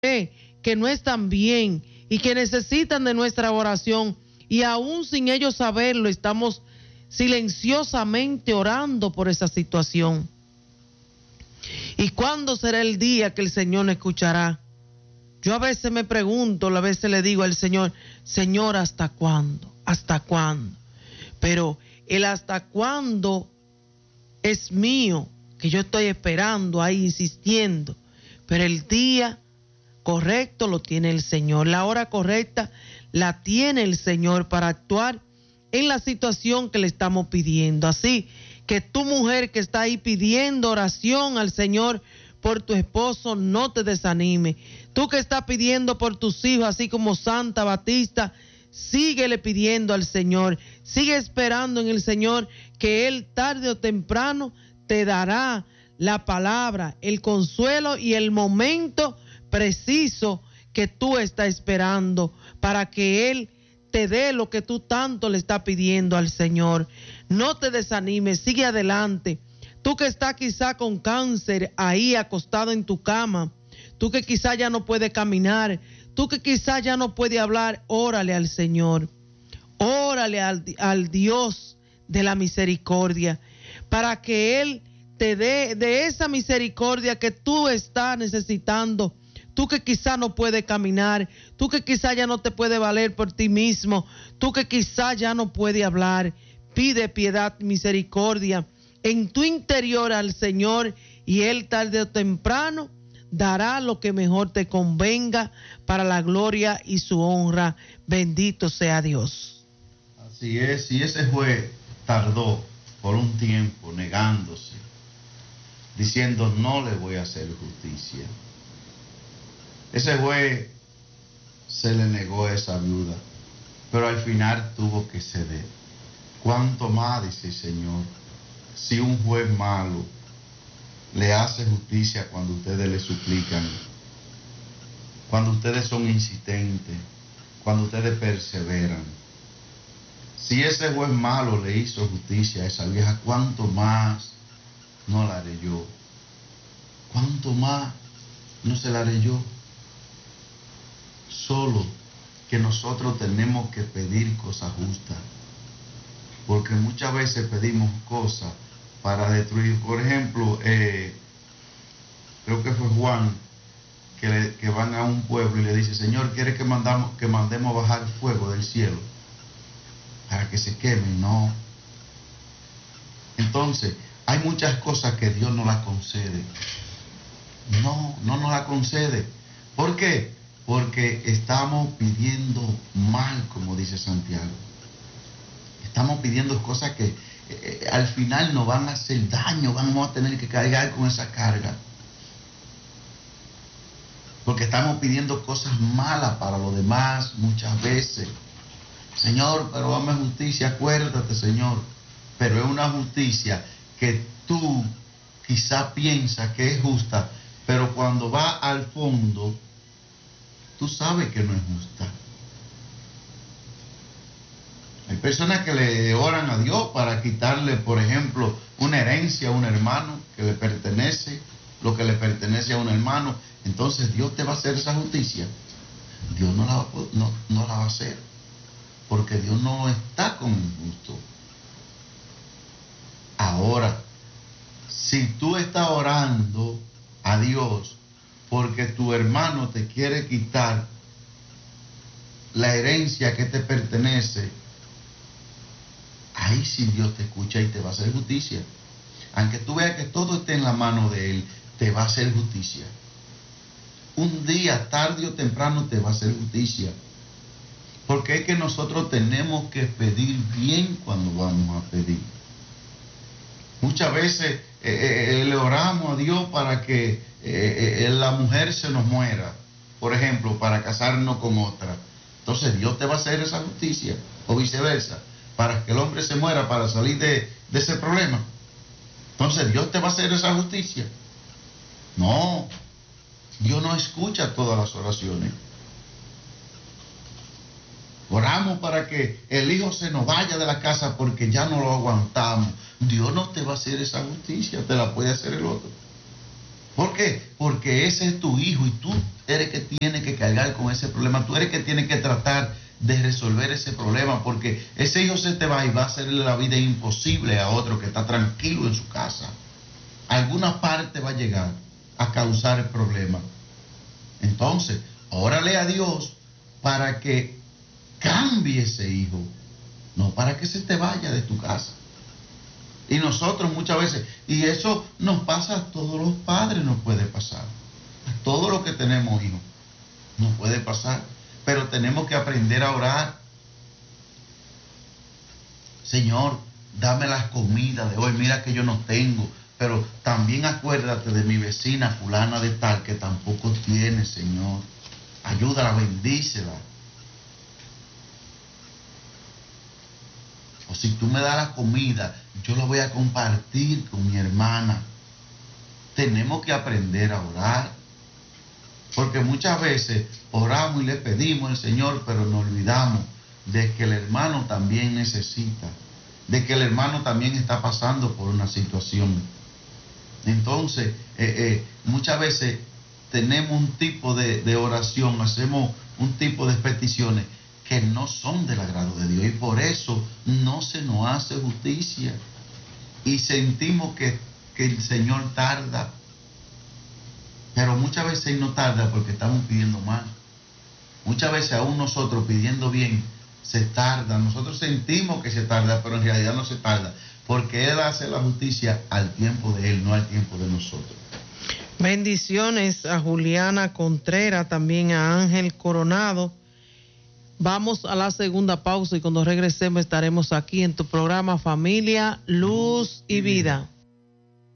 que no están bien y que necesitan de nuestra oración, y aún sin ellos saberlo estamos silenciosamente orando por esa situación. ¿Y cuándo será el día que el Señor nos escuchará? Yo a veces me pregunto, a veces le digo al Señor, Señor, ¿hasta cuándo? ¿Hasta cuándo? Pero el hasta cuándo es mío, que yo estoy esperando ahí, insistiendo, pero el día correcto lo tiene el Señor, la hora correcta la tiene el Señor para actuar en la situación que le estamos pidiendo. Así que tu mujer que está ahí pidiendo oración al Señor por tu esposo, no te desanime. Tú que estás pidiendo por tus hijos, así como Santa Batista, síguele pidiendo al Señor, sigue esperando en el Señor, que Él tarde o temprano te dará la palabra, el consuelo y el momento preciso que tú estás esperando para que Él te dé lo que tú tanto le estás pidiendo al Señor. No te desanimes, sigue adelante. Tú que estás quizá con cáncer ahí acostado en tu cama, tú que quizá ya no puedes caminar, tú que quizá ya no puedes hablar, órale al Señor, órale al Dios de la misericordia, para que Él te dé de esa misericordia que tú estás necesitando. Tú que quizá no puedes caminar, tú que quizá ya no te puedes valer por ti mismo, tú que quizá ya no puedes hablar, pide piedad, misericordia en tu interior al Señor, y Él tarde o temprano dará lo que mejor te convenga para la gloria y su honra. Bendito sea Dios. Así es, y ese juez tardó por un tiempo negándose, diciendo no le voy a hacer justicia. Ese juez se le negó a esa viuda, pero al final tuvo que ceder. ¿Cuánto más, dice el Señor, si un juez malo le hace justicia cuando ustedes le suplican, cuando ustedes son insistentes, cuando ustedes perseveran? Si ese juez malo le hizo justicia a esa vieja, ¿cuánto más no la haré yo? ¿Cuánto más no se la haré yo? Solo que nosotros tenemos que pedir cosas justas, porque muchas veces pedimos cosas para destruir. Por ejemplo, creo que fue Juan que van a un pueblo y le dice, Señor, ¿quiere que mandemos bajar fuego del cielo para que se queme? No. Entonces, hay muchas cosas que Dios no las concede. No nos las concede. ¿Por qué? Porque estamos pidiendo mal, como dice Santiago. Estamos pidiendo cosas que al final nos van a hacer daño, vamos a tener que cargar con esa carga. Porque estamos pidiendo cosas malas para los demás muchas veces. Señor, pero dame justicia, acuérdate, Señor. Pero es una justicia que tú quizá piensas que es justa, pero cuando va al fondo, tú sabes que no es justa. Hay personas que le oran a Dios para quitarle, por ejemplo, una herencia a un hermano que le pertenece, lo que le pertenece a un hermano. Entonces Dios te va a hacer esa justicia. Dios no la va a hacer, porque Dios no está con un justo. Ahora, si tú estás orando a Dios porque tu hermano te quiere quitar la herencia que te pertenece, ahí sí Dios te escucha y te va a hacer justicia. Aunque tú veas que todo esté en la mano de Él, te va a hacer justicia. Un día, tarde o temprano, te va a hacer justicia. Porque es que nosotros tenemos que pedir bien cuando vamos a pedir. Muchas veces le oramos a Dios para que la mujer se nos muera, por ejemplo, para casarnos con otra. Entonces Dios te va a hacer esa justicia, o viceversa, para que el hombre se muera para salir de ese problema. Entonces Dios te va a hacer esa justicia. No, Dios no escucha todas las oraciones. Oramos para que el hijo se nos vaya de la casa porque ya no lo aguantamos. Dios no te va a hacer esa justicia, te la puede hacer el otro. ¿Por qué? Porque ese es tu hijo y tú eres que tiene que cargar con ese problema. Tú eres que tiene que tratar de resolver ese problema, porque ese hijo se te va y va a hacerle la vida imposible a otro que está tranquilo en su casa. Alguna parte va a llegar a causar el problema. Entonces, órale a Dios para que cambie ese hijo, no para que se te vaya de tu casa. Y nosotros muchas veces, y eso nos pasa a todos los padres, nos puede pasar. A todos los que tenemos hijos, nos puede pasar. Pero tenemos que aprender a orar. Señor, dame las comidas de hoy, mira que yo no tengo. Pero también acuérdate de mi vecina fulana de tal que tampoco tiene, Señor. Ayúdala, bendícela. O si tú me das la comida, yo la voy a compartir con mi hermana. Tenemos que aprender a orar. Porque muchas veces oramos y le pedimos al Señor, pero nos olvidamos de que el hermano también necesita, de que el hermano también está pasando por una situación. Entonces, muchas veces tenemos un tipo de oración, hacemos un tipo de peticiones que no son del agrado de Dios, y por eso no se nos hace justicia y sentimos que el Señor tarda. Pero muchas veces Él no tarda porque estamos pidiendo mal. Muchas veces aún nosotros pidiendo bien se tarda. Nosotros sentimos que se tarda, pero en realidad no se tarda, porque Él hace la justicia al tiempo de Él, no al tiempo de nosotros. Bendiciones a Juliana Contreras, también a Ángel Coronado. Vamos a la segunda pausa y cuando regresemos estaremos aquí en tu programa Familia, Luz y Vida.